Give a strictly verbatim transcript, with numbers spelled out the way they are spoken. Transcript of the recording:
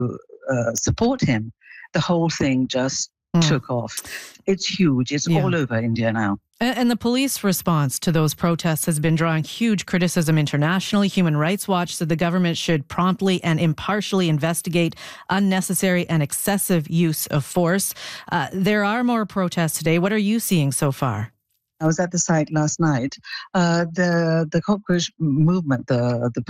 uh, support him, the whole thing just mm. took off. It's huge. It's yeah. all over India now. And, and the police response to those protests has been drawing huge criticism internationally. Human Rights Watch said the government should promptly and impartially investigate unnecessary and excessive use of force. Uh, there are more protests today. What are you seeing so far? I was at the site last night. Uh, the the cockroach movement, the the